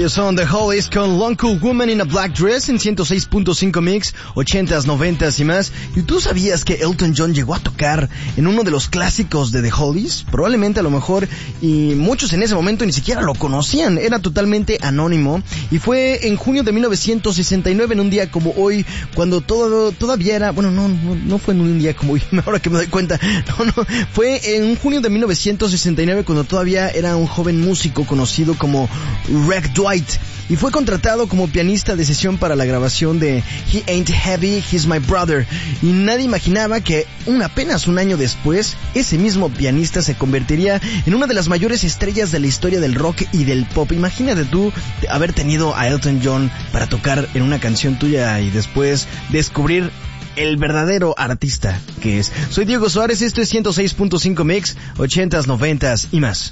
Ellos son The Hollies con Long Cool Woman in a Black Dress en 106.5 Mix, 80s, 90s y más. ¿Y tú sabías que Elton John llegó a tocar en uno de los clásicos de The Hollies? Probablemente, a lo mejor, y muchos en ese momento ni siquiera lo conocían. Era totalmente anónimo y fue en junio de 1969, en un día como hoy, cuando todavía era... Bueno, no fue en un día como hoy, ahora que me doy cuenta. No, fue en junio de 1969 cuando todavía era un joven músico conocido como Rick Dwight, y fue contratado como pianista de sesión para la grabación de He Ain't Heavy, He's My Brother, y nadie imaginaba que apenas un año después ese mismo pianista se convertiría en una de las mayores estrellas de la historia del rock y del pop. Imagínate tú haber tenido a Elton John para tocar en una canción tuya y después descubrir el verdadero artista que es. Soy Diego Suárez, esto es 106.5 Mix, 80s, 90s y más.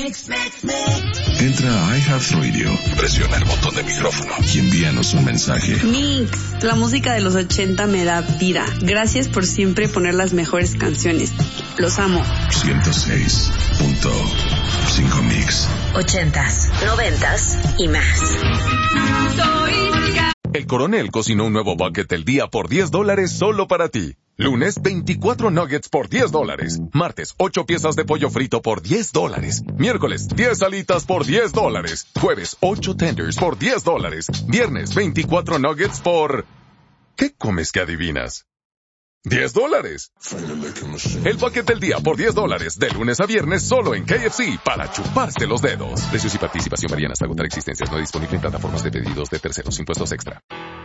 Entra a iHeartRadio, presiona el botón de micrófono y envíanos un mensaje. Mix, la música de los 80 me da vida. Gracias por siempre poner las mejores canciones. Los amo. 106.5 Mix. 80s, 90s y más. El Coronel cocinó un nuevo bucket del día por $10 solo para ti. Lunes, 24 nuggets por $10. Martes, 8 piezas de pollo frito por $10. Miércoles, 10 alitas por $10. Jueves, 8 tenders por $10. Viernes, 24 nuggets por... ¿Qué comes que adivinas? $10. El bucket del día por $10, de lunes a viernes solo en KFC, para chuparse los dedos. Precios y participación varían hasta agotar existencias. No disponible en plataformas de pedidos de terceros. Impuestos extra.